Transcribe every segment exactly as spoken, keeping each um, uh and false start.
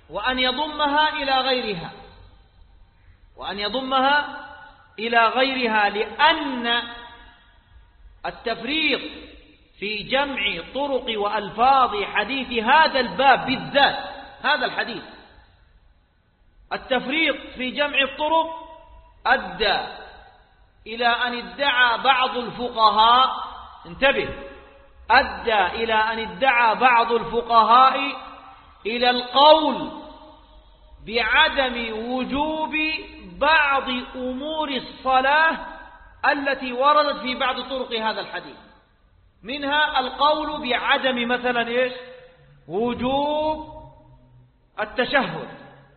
وأن يضمها إلى غيرها وأن يضمها إلى غيرها لأن التفريق في جمع طرق وألفاظ حديث هذا الباب بالذات، هذا الحديث، التفريق في جمع الطرق أدى إلى أن ادعى بعض الفقهاء، انتبه، أدى إلى أن ادعى بعض الفقهاء إلى القول بعدم وجوب بعض أمور الصلاة التي وردت في بعض طرق هذا الحديث، منها القول بعدم مثلا إيش؟ وجوب التشهد،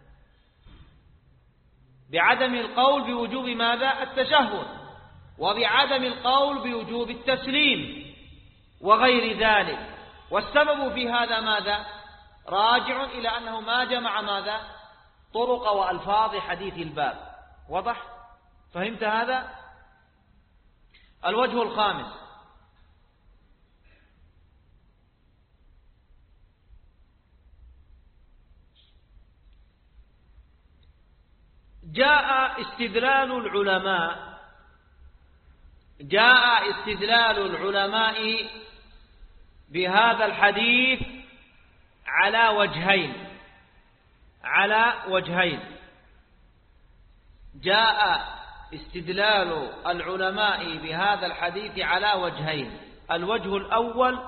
بعدم القول بوجوب ماذا؟ التشهد، وبعدم القول بوجوب التسليم وغير ذلك. والسبب في هذا ماذا؟ راجع إلى أنه ما جمع ماذا؟ طرق وألفاظ حديث الباب. وضح؟ فهمت هذا؟ الوجه الخامس: جاء استدلال العلماء جاء استدلال العلماء بهذا الحديث على وجهين على وجهين جاء استدلال العلماء بهذا الحديث على وجهين. الوجه الأول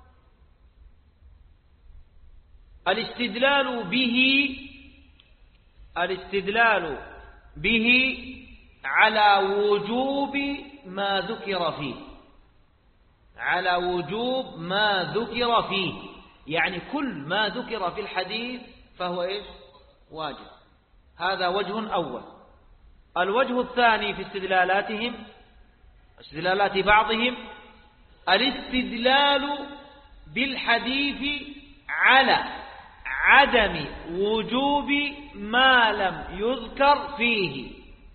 الاستدلال به الاستدلال به على وجوب ما ذكر فيه على وجوب ما ذكر فيه يعني كل ما ذكر في الحديث فهو إيش؟ واجب. هذا وجه أول. الوجه الثاني في استدلالاتهم استدلالات بعضهم الاستدلال بالحديث على عدم وجوب ما لم يذكر فيه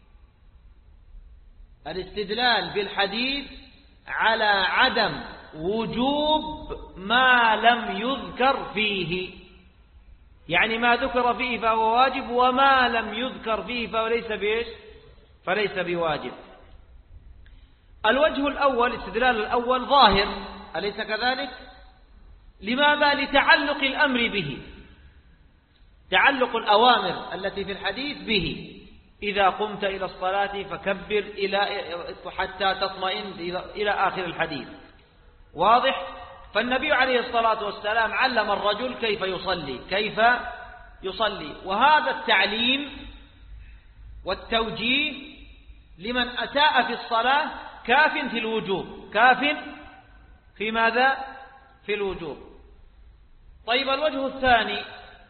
الاستدلال بالحديث على عدم وجوب ما لم يذكر فيه، يعني ما ذكر فيه فهو واجب، وما لم يذكر فيه فليس بإيش؟ فليس بواجب. الوجه الأول، الاستدلال الأول ظاهر، أليس كذلك؟ لماذا؟ لتعلق الأمر به، تعلق الأوامر التي في الحديث به. إذا قمت إلى الصلاة فكبر إلى حتى تطمئن إلى آخر الحديث. واضح؟ فالنبي عليه الصلاة والسلام علم الرجل كيف يصلي كيف يصلي وهذا التعليم والتوجيه لمن أساء في الصلاة كاف في الوجوب، كاف في ماذا؟ في الوجوب. طيب الوجه الثاني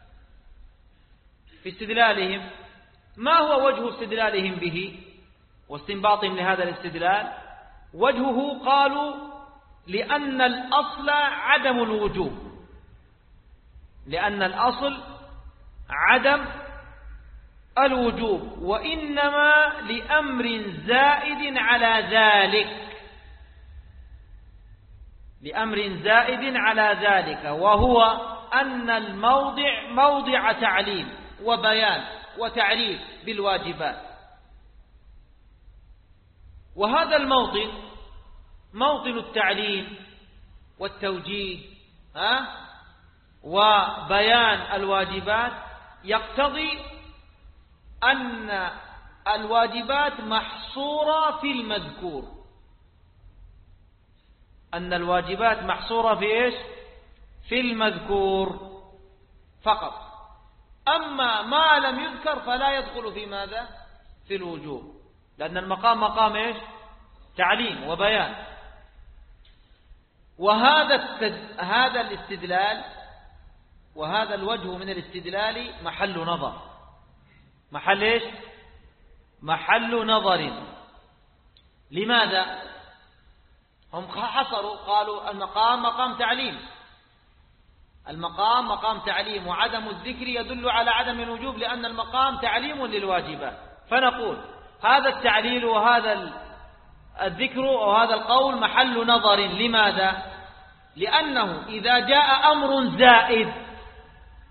في استدلالهم، ما هو وجه استدلالهم به واستنباطهم لهذا الاستدلال؟ وجهه قالوا لأن الأصل عدم الوجوب، لأن الأصل عدم الوجوب، وإنما لأمر زائد على ذلك لأمر زائد على ذلك وهو أن الموضع موضع تعليم وبيان وتعريف بالواجبات، وهذا الموطن موطن التعليم والتوجيه ها وبيان الواجبات، يقتضي أن الواجبات محصورة في المذكور أن الواجبات محصورة في إيش؟ في المذكور فقط. أما ما لم يذكر فلا يدخل في ماذا؟ في الوجوب، لأن المقام مقام إيش؟ تعليم وبيان. وهذا التد... هذا الاستدلال وهذا الوجه من الاستدلال محل نظر محل إيش؟ محل نظر. لماذا؟ هم حصروا قالوا المقام مقام تعليم المقام مقام تعليم وعدم الذكر يدل على عدم الوجوب لأن المقام تعليم للواجبات. فنقول هذا التعليل وهذا الذكر وهذا القول محل نظر. لماذا؟ لأنه إذا جاء أمر زائد